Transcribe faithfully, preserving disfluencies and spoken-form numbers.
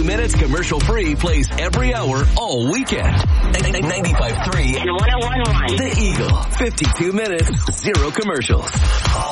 minutes commercial-free plays every hour all weekend. ninety-five point three and one oh one point one. The Eagle. fifty-two minutes, zero commercials.